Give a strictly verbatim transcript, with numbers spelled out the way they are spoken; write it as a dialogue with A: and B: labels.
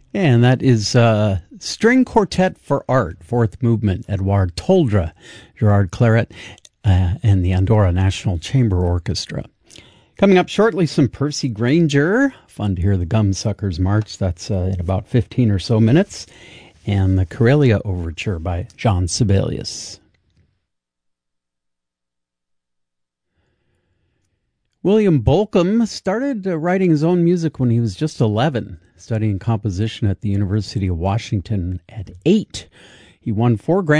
A: And that is uh, String Quartet for Art, fourth movement, Edouard Toldre, Gerard Claret, uh, and the Andorra National Chamber Orchestra. Coming up shortly, some Percy Grainger. Fun to hear the Gumsuckers March. That's uh, in about fifteen or so minutes. And the Karelia Overture by Jean Sibelius. William Bolcom started uh, writing his own music when he was just eleven, studying composition at the University of Washington at eight. He won four Grammy